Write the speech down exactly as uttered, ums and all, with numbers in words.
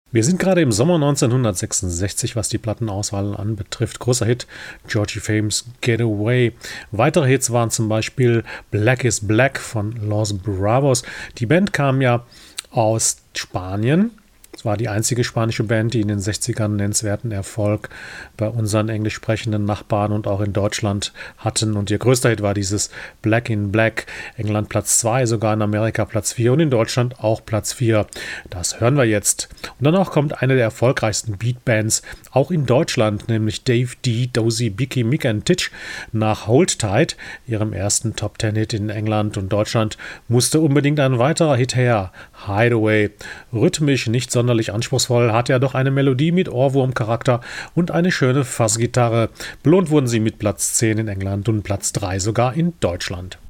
Wir sind gerade im Sommer neunzehnhundertsechsundsechzig, was die Plattenauswahl anbetrifft. Großer Hit, Georgie Fames Get Away. Weitere Hits waren zum Beispiel Black is Black von Los Bravos. Die Band kam ja aus Spanien. Es war die einzige spanische Band, die in den sechzigern nennenswerten Erfolg bei unseren englisch sprechenden Nachbarn und auch in Deutschland hatten. Und ihr größter Hit war dieses Black in Black. England Platz zwei, sogar in Amerika Platz vier und in Deutschland auch Platz vier. Das hören wir jetzt. Und danach kommt eine der erfolgreichsten Beatbands, auch in Deutschland, nämlich Dave D, Dozy, Bicky, Mick and Titch. Nach Hold Tight, ihrem ersten Top-Ten-Hit in England und Deutschland, musste unbedingt ein weiterer Hit her. Hideaway. Rhythmisch nicht sonderlich anspruchsvoll, hat ja doch eine Melodie mit Ohrwurmcharakter und eine schöne Fassgitarre. Belohnt wurden sie mit Platz zehn in England und Platz drei sogar in Deutschland.